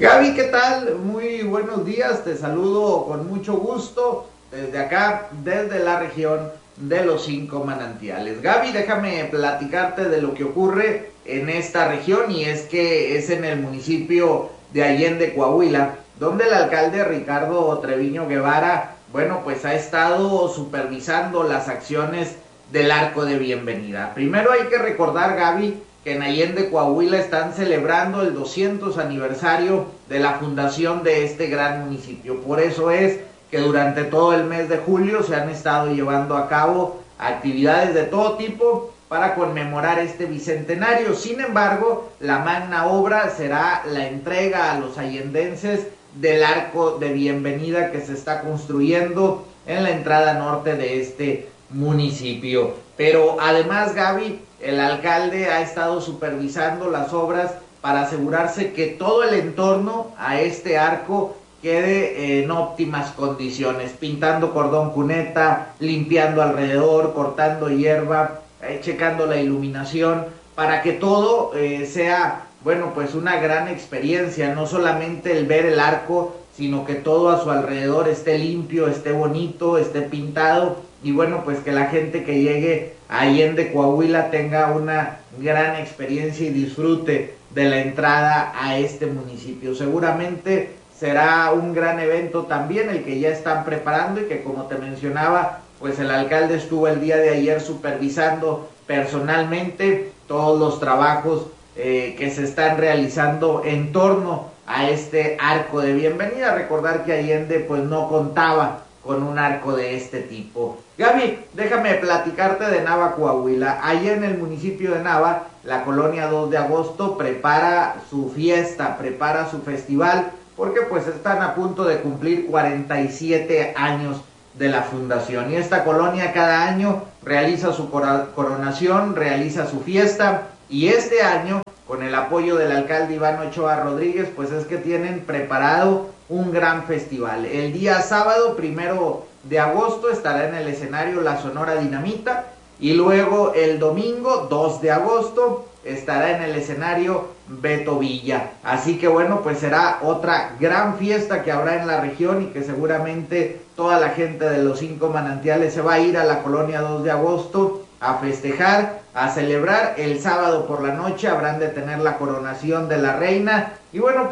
Gaby, ¿qué tal? Muy buenos días, te saludo con mucho gusto desde acá, desde la región de los Cinco Manantiales. Gaby, déjame platicarte de lo que ocurre en esta región, y es que es en el municipio de Allende, Coahuila, donde el alcalde Ricardo Treviño Guevara, bueno, pues ha estado supervisando las acciones del Arco de Bienvenida. Primero hay que recordar, Gaby, que en Allende, Coahuila, están celebrando el 200 aniversario de la fundación de este gran municipio. Por eso es que durante todo el mes de julio se han estado llevando a cabo actividades de todo tipo para conmemorar este bicentenario. Sin embargo, la magna obra será la entrega a los allendenses del Arco de Bienvenida que se está construyendo en la entrada norte de este municipio. Pero además, Gaby, el alcalde ha estado supervisando las obras para asegurarse que todo el entorno a este arco quede en óptimas condiciones, pintando cordón cuneta, limpiando alrededor, cortando hierba, checando la iluminación, para que todo sea, bueno, pues una gran experiencia, no solamente el ver el arco, sino que todo a su alrededor esté limpio, esté bonito, esté pintado, y bueno, pues que la gente que llegue a Allende, Coahuila, tenga una gran experiencia y disfrute de la entrada a este municipio. Seguramente será un gran evento también el que ya están preparando, y que, como te mencionaba, pues el alcalde estuvo el día de ayer supervisando personalmente todos los trabajos que se están realizando en torno a este arco de bienvenida. Recordar que Allende pues no contaba con un arco de este tipo. Gaby, déjame platicarte de Nava, Coahuila. Allá en el municipio de Nava, la colonia 2 de agosto prepara su fiesta, prepara su festival, porque pues están a punto de cumplir 47 años de la fundación. Y esta colonia cada año realiza su coronación, realiza su fiesta, y este año, con el apoyo del alcalde Iván Ochoa Rodríguez, pues es que tienen preparado un gran festival. El día sábado 1 de agosto estará en el escenario la Sonora Dinamita, y luego el domingo 2 de agosto estará en el escenario Beto Villa. Así que bueno, pues será otra gran fiesta que habrá en la región, y que seguramente toda la gente de los Cinco Manantiales se va a ir a la colonia 2 de agosto a festejar, a celebrar. El sábado por la noche habrán de tener la coronación de la reina, y bueno,